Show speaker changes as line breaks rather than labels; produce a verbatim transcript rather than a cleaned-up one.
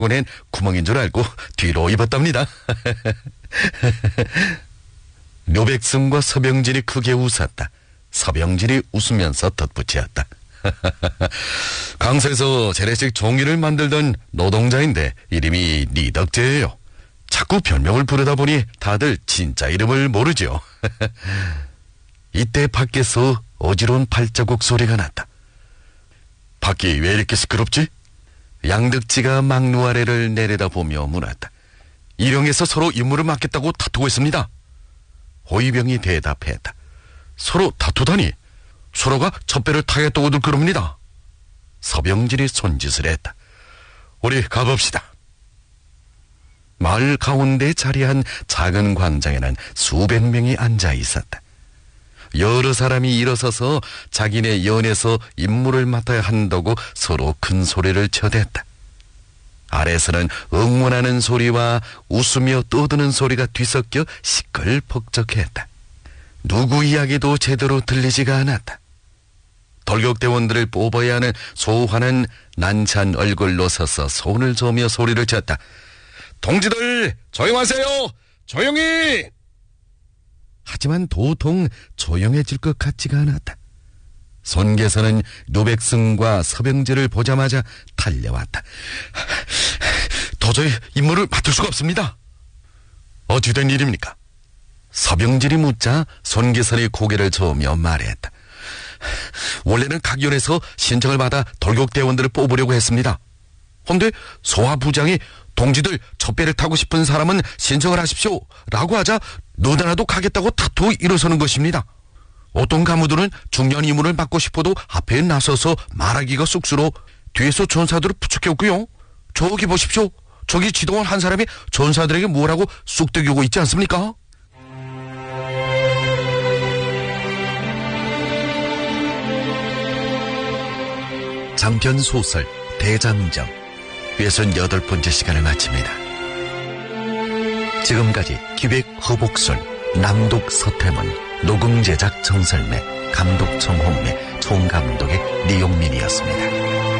낸 구멍인 줄 알고 뒤로 입었답니다. 료백승과 서병진이 크게 웃었다. 서병진이 웃으면서 덧붙였다. 강서에서 재래식 종이를 만들던 노동자인데 이름이 니덕재예요. 자꾸 별명을 부르다 보니 다들 진짜 이름을 모르죠. 이때 밖에서 어지러운 발자국 소리가 났다. 밖이 왜 이렇게 시끄럽지? 양득지가 막루 아래를 내려다보며 물었다. 일용에서 서로 임무를 맡겠다고 다투고 있습니다. 호위병이 대답했다. 서로 다투다니? 서로가 첩배를 타겠다고들 그럽니다. 서병진이 손짓을 했다. 우리 가봅시다. 마을 가운데 자리한 작은 광장에는 수백 명이 앉아 있었다. 여러 사람이 일어서서 자기네 연에서 임무를 맡아야 한다고 서로 큰 소리를 쳐댔다. 아래서는 응원하는 소리와 웃으며 떠드는 소리가 뒤섞여 시끌벅적했다. 누구 이야기도 제대로 들리지가 않았다. 돌격대원들을 뽑아야 하는 소환은 난찬 얼굴로 서서 손을 저으며 소리를 쳤다. 동지들 조용하세요. 조용히. 하지만 도통 조용해질 것 같지가 않았다. 손계서는 료백승과 서병진을 보자마자 달려왔다. 도저히 임무를 맡을 수가 없습니다. 어찌된 일입니까? 서병진이 묻자 손계선이 고개를 저으며 말했다. 원래는 각 연에서 신청을 받아 돌격대원들을 뽑으려고 했습니다. 그런데 소화부장이 동지들 첩배를 타고 싶은 사람은 신청을 하십시오 라고 하자 너나라도 가겠다고 다투 일어서는 것입니다. 어떤 가무들은 중요한 임무를 맡고 싶어도 앞에 나서서 말하기가 쑥스러워 뒤에서 전사들을 부축해오고요. 저기 보십시오. 저기 지도원 한 사람이 전사들에게 뭐라고 쑥대기고 있지 않습니까? 장편 소설 대장정 육십팔 번째 시간을 마칩니다. 지금까지 기획 허복순, 낭독 서태문, 녹음 제작 정설매, 감독 정홍래, 총감독의 니용민이었습니다.